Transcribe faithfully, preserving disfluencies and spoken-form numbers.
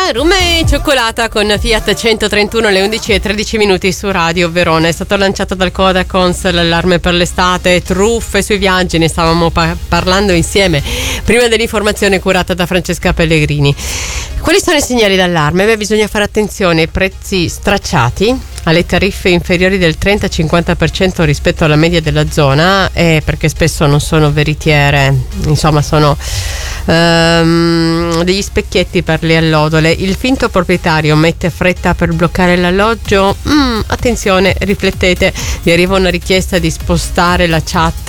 rum e cioccolata con Fiat centotrentuno alle undici e tredici minuti su Radio Verona. È stato lanciato dal Codacons l'allarme per l'estate, truffe sui viaggi, ne stavamo pa- parlando insieme prima dell'informazione curata da Francesca Pellegrini. Quali sono i segnali d'allarme? Beh, bisogna fare attenzione ai prezzi stracciati, alle tariffe inferiori del trenta-cinquanta per cento rispetto alla media della zona, eh, perché spesso non sono veritiere, insomma sono ehm, degli specchietti per le allodole. Il finto proprietario mette fretta per bloccare l'alloggio. Mm, attenzione, riflettete, vi arriva una richiesta di spostare la chat